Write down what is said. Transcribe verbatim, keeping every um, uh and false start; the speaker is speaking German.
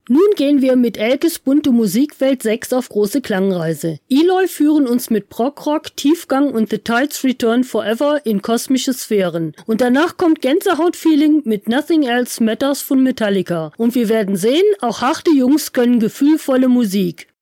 Nun gehen wir mit Elkes bunte Musikwelt sechs auf große Klangreise. Eloy führen uns mit Prog-Rock, Tiefgang und The Tides Return Forever in kosmische Sphären. Und danach kommt Gänsehaut-Feeling mit Nothing Else Matters von Metallica. Und wir werden sehen, auch harte Jungs können gefühlvolle Musik.